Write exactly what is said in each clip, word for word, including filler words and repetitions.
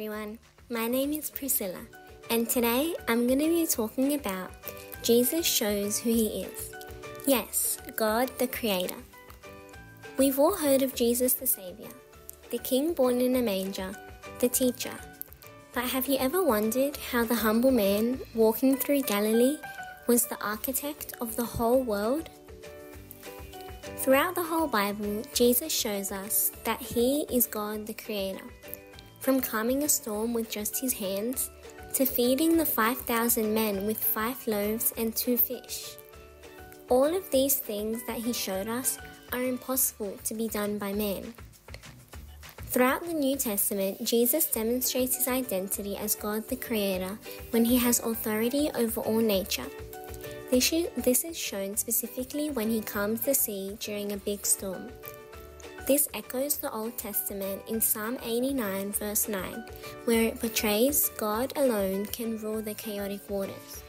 everyone, my name is Priscilla and today I'm going to be talking about Jesus shows who he is. Yes, God the Creator. We've all heard of Jesus the Saviour, the King born in a manger, the teacher. But have you ever wondered how the humble man walking through Galilee was the architect of the whole world? Throughout the whole Bible, Jesus shows us that he is God the Creator. From calming a storm with just his hands, to feeding the five thousand men with five loaves and two fish. All of these things that he showed us are impossible to be done by man. Throughout the New Testament, Jesus demonstrates his identity as God the Creator when he has authority over all nature. This is shown specifically when he calms the sea during a big storm. This echoes the Old Testament in Psalm eighty-nine verse nine, where it portrays God alone can rule the chaotic waters.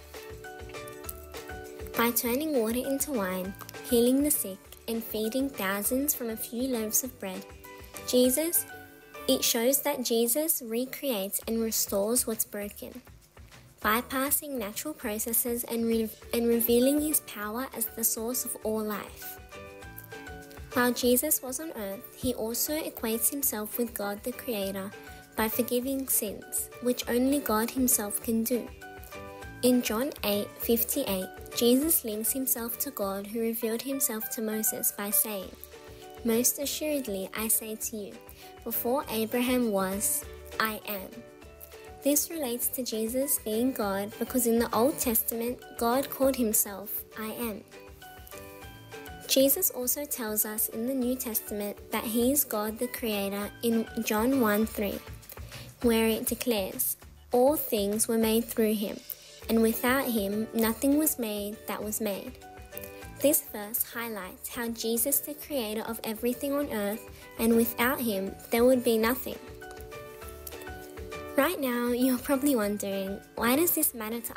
By turning water into wine, healing the sick, and feeding thousands from a few loaves of bread, Jesus, it shows that Jesus recreates and restores what's broken, bypassing natural processes and, re- and revealing his power as the source of all life. While Jesus was on earth, he also equates himself with God the Creator by forgiving sins, which only God himself can do. In John eight fifty-eight, Jesus links himself to God who revealed himself to Moses by saying, "Most assuredly I say to you, before Abraham was, I am." This relates to Jesus being God because in the Old Testament, God called himself I am. Jesus also tells us in the New Testament that he is God the Creator in John one three, where it declares, "All things were made through him, and without him nothing was made that was made." This verse highlights how Jesus is the creator of everything on earth, and without him there would be nothing. Right now you're probably wondering, why does this matter to